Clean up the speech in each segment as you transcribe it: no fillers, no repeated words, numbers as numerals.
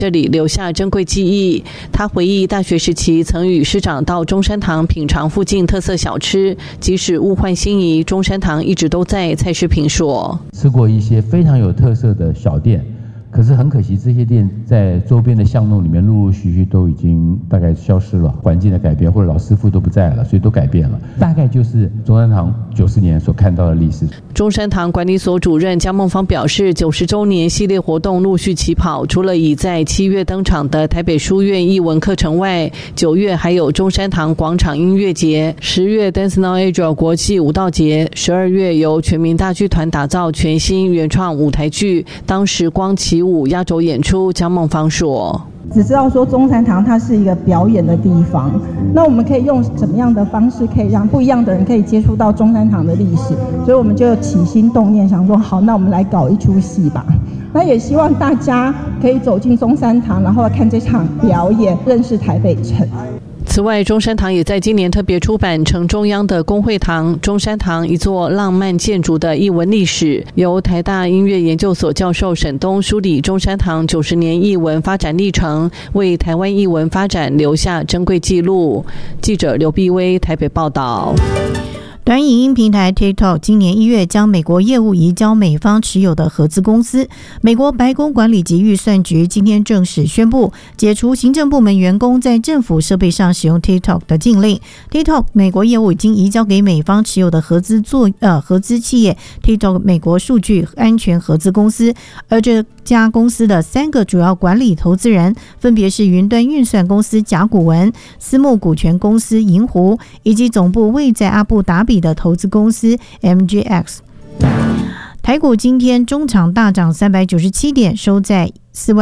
这里留下珍贵记忆。他回忆大学时期曾与师长到中山堂品尝附近特色小吃，即使物换星移，中山堂一直都在。蔡世平说， 吃过一些非常有特色的小店，可是很可惜，这些店在周边的巷弄里面陆陆续续都已经大概消失了，环境的改变或者老师傅都不在了，所以都改变了。大概就是中山堂90年所看到的历史。 中山堂管理所主任江梦芳表示，90周年系列活动陆续起跑，除了已在7月登场的台北书院艺文课程外，9月还有中山堂广场音乐节，10月 Dance Now Asia 国际舞蹈节，12月由全民大剧团打造全新原创舞台剧《当时光起舞》压轴演出。江梦芳说， 只知道说中山堂它是一个表演的地方，那我们可以用什么样的方式可以让不一样的人可以接触到中山堂的历史，所以我们就起心动念想说，好，那我们来搞一出戏吧。那也希望大家可以走进中山堂，然后看这场表演，认识台北城。 此外，中山堂也在今年特别出版城中央的公会堂，中山堂一座浪漫建筑的艺文历史，由台大音乐研究所教授沈东梳理中山堂90年艺文发展历程，为台湾艺文发展留下珍贵记录。记者刘碧薇台北报道。 短影音平台 TikTok 今年1月将美国业务移交美方持有的合资公司。美国白宫管理及预算局今天正式宣布解除行政部门员工在政府设备上使用 TikTok 的禁令。TikTok 美国业务已经移交给美方持有的合资企业 TikTok 美国数据安全合资公司，而这家公司的3个主要管理投资人分别是云端运算公司甲骨文、私募股权公司银湖，以及总部位在阿布达比的投资公司 MGX。 台股今天中场大涨397点，收在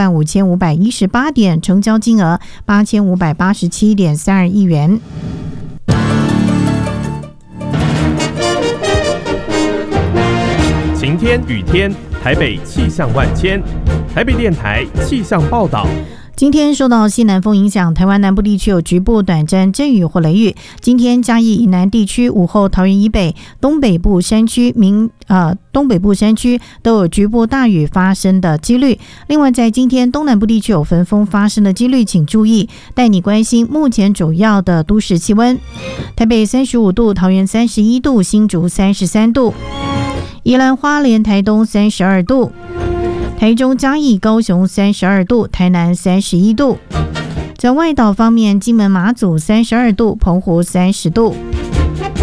45518点，成交金额8587.32亿元。 晴天雨天，台北气象万千。台北电台气象报道。 今天受到西南风影响，台湾南部地区有局部短暂阵雨或雷雨。今天嘉义以南地区、午后桃园以北、东北部山区都有局部大雨发生的几率。另外，在今天东南部地区有焚风发生的几率，请注意。带你关心目前主要的都市气温：台北35度，桃园31度，新竹33度，宜兰花莲台东32度。台中嘉义高雄32度，台南31度。在外岛方面，金门马祖32度，澎湖30度。